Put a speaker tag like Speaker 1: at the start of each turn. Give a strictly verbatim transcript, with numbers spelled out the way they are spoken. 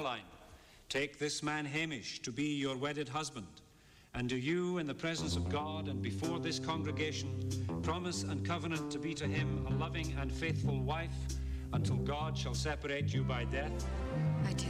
Speaker 1: Caroline, take this man Hamish to be your wedded husband, and do you, in the presence of God and before this congregation, promise and covenant to be to him a loving and faithful wife until God shall separate you by death?
Speaker 2: I do.